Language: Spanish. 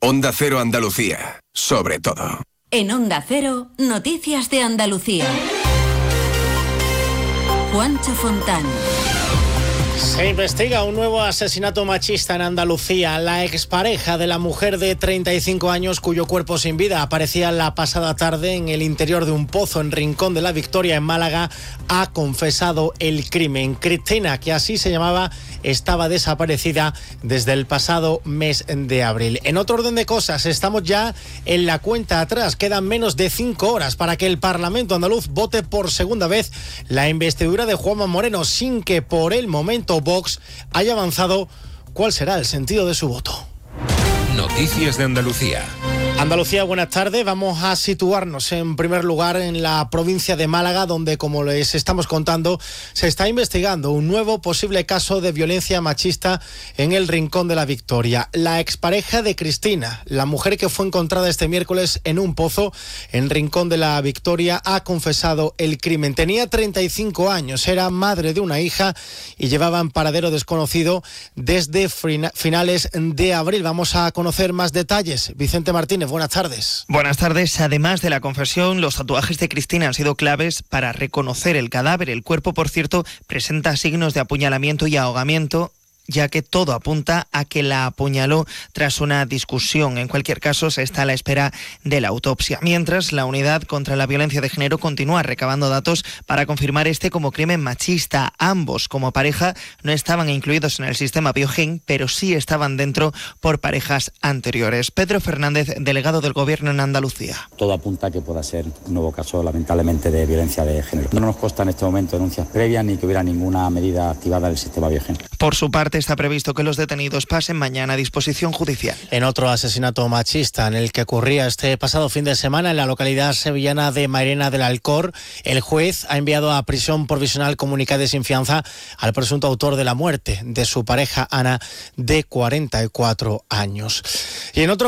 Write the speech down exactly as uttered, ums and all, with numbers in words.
Onda Cero Andalucía, sobre todo. En Onda Cero, noticias de Andalucía. Juancho Fontán. Se investiga un nuevo asesinato machista en Andalucía. La expareja de la mujer de treinta y cinco años, cuyo cuerpo sin vida aparecía la pasada tarde en el interior de un pozo en Rincón de la Victoria, en Málaga, ha confesado el crimen. Cristina, que así se llamaba, estaba desaparecida desde el pasado mes de abril. En otro orden de cosas, estamos ya en la cuenta atrás. Quedan menos de cinco horas para que el Parlamento andaluz vote por segunda vez la investidura de Juanma Moreno, sin que por el momento Vox haya avanzado cuál será el sentido de su voto. Noticias de Andalucía. Andalucía, buenas tardes. Vamos a situarnos en primer lugar en la provincia de Málaga, donde, como les estamos contando, se está investigando un nuevo posible caso de violencia machista en el Rincón de la Victoria. La expareja de Cristina, la mujer que fue encontrada este miércoles en un pozo en Rincón de la Victoria, ha confesado el crimen. Tenía treinta y cinco años, era madre de una hija y llevaba en paradero desconocido desde finales de abril. Vamos a conocer más detalles. Vicente Martínez, buenas tardes. Buenas tardes. Además de la confesión, los tatuajes de Cristina han sido claves para reconocer el cadáver. El cuerpo, por cierto, presenta signos de apuñalamiento y ahogamiento, ya que todo apunta a que la apuñaló tras una discusión. En cualquier caso, se está a la espera de la autopsia. Mientras, la Unidad contra la Violencia de Género continúa recabando datos para confirmar este como crimen machista. Ambos, como pareja, no estaban incluidos en el sistema Biogen, pero sí estaban dentro por parejas anteriores. Pedro Fernández, delegado del Gobierno en Andalucía. Todo apunta a que pueda ser un nuevo caso, lamentablemente, de violencia de género. No nos consta en este momento denuncias previas ni que hubiera ninguna medida activada del sistema Biogen. Por su parte, está previsto que los detenidos pasen mañana a disposición judicial. En otro asesinato machista, en el que ocurría este pasado fin de semana en la localidad sevillana de Mairena del Alcor, el juez ha enviado a prisión provisional comunicada sin fianza al presunto autor de la muerte de su pareja Ana, de cuarenta y cuatro años. Y en otro